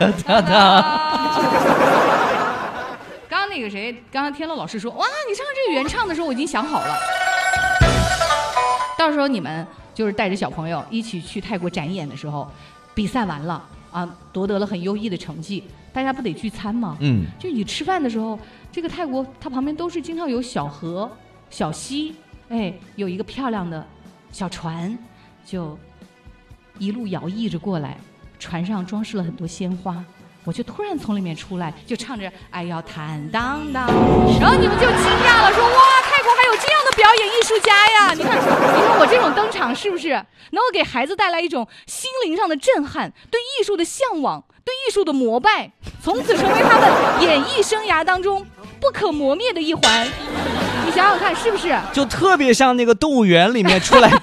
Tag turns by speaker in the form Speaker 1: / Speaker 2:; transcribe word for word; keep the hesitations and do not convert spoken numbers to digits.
Speaker 1: 哒哒。
Speaker 2: 刚刚那个谁，刚刚天乐老师说，哇，你唱这个原唱的时候我已经想好了，到时候你们就是带着小朋友一起去泰国展演的时候，比赛完了啊，夺得了很优异的成绩，大家不得聚餐吗？嗯，就你吃饭的时候，这个泰国它旁边都是经常有小河、小溪，哎，有一个漂亮的小船，就一路摇曳着过来，船上装饰了很多鲜花。我就突然从里面出来，就唱着哎要坦荡荡，然后你们就惊讶了，说哇，泰国还有这样的表演艺术家呀！你看，你说我这种登场是不是能够给孩子带来一种心灵上的震撼，对艺术的向往，对艺术的膜拜，从此成为他们演艺生涯当中不可磨灭的一环？你想想看，是不是？
Speaker 1: 就特别像那个动物园里面出来